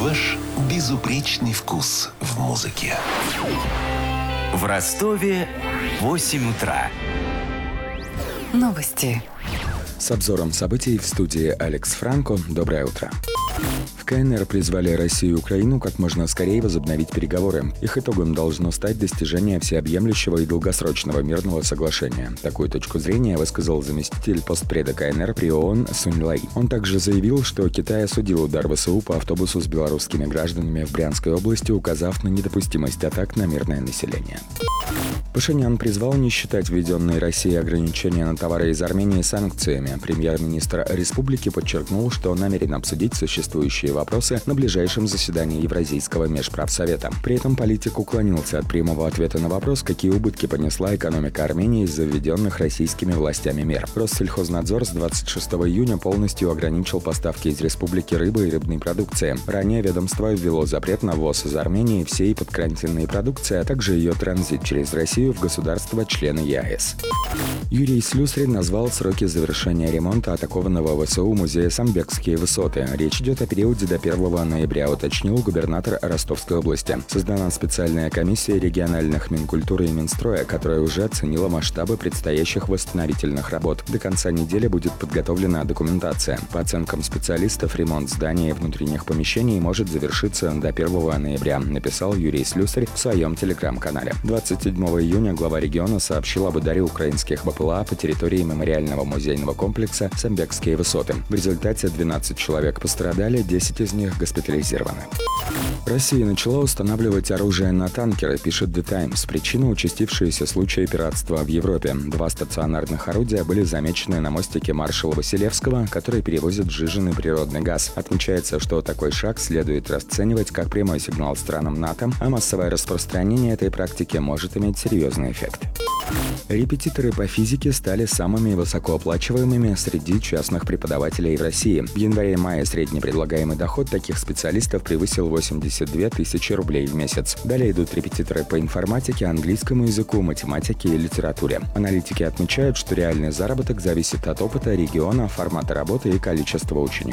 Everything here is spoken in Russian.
Ваш безупречный вкус в музыке. В Ростове 8 утра. Новости. С обзором событий в студии Алекс Франко. Доброе утро. В КНР призвали Россию и Украину как можно скорее возобновить переговоры. Их итогом должно стать достижение всеобъемлющего и долгосрочного мирного соглашения. Такую точку зрения высказал заместитель постпреда КНР при ООН Сунь Лай. Он также заявил, что Китай осудил удар ВСУ по автобусу с белорусскими гражданами в Брянской области, указав на недопустимость атак на мирное население. Пашинян призвал не считать введенные Россией ограничения на товары из Армении санкциями. Премьер-министр республики подчеркнул, что намерен обсудить существующие вопросы на ближайшем заседании Евразийского межправсовета. При этом политик уклонился от прямого ответа на вопрос, какие убытки понесла экономика Армении из-за введенных российскими властями мер. Россельхознадзор с 26 июня полностью ограничил поставки из республики рыбы и рыбной продукции. Ранее ведомство ввело запрет на ввоз из Армении всей подконтинентальной продукции, а также ее транзит через Россию в государства-члены ЕАЭС. Юрий Слюсарь назвал сроки завершения ремонта атакованного ВСУ музея «Самбекские высоты». Речь идет о периоде до 1 ноября, уточнил губернатор Ростовской области. Создана специальная комиссия региональных Минкультуры и Минстроя, которая уже оценила масштабы предстоящих восстановительных работ. До конца недели будет подготовлена документация. По оценкам специалистов, ремонт здания и внутренних помещений может завершиться до 1 ноября, написал Юрий Слюсарь в своем телеграм-канале. 27 июня глава региона сообщил об ударе украинских БПЛА по территории мемориального музейного комплекса «Самбекские высоты». В результате 12 человек пострадали, 10 из них госпитализированы. Россия начала устанавливать оружие на танкеры, пишет The Times. Причина – участившиеся случаи пиратства в Европе. 2 стационарных орудия были замечены на мостике маршала Василевского, который перевозит сжиженный природный газ. Отмечается, что такой шаг следует расценивать как прямой сигнал странам НАТО, а массовое распространение этой практики может иметь серьезный эффект. Репетиторы по физике стали самыми высокооплачиваемыми среди частных преподавателей в России. В январе-мае средний предлагаемый доход таких специалистов превысил 82 тысячи рублей в месяц. Далее идут репетиторы по информатике, английскому языку, математике и литературе. Аналитики отмечают, что реальный заработок зависит от опыта, региона, формата работы и количества учеников.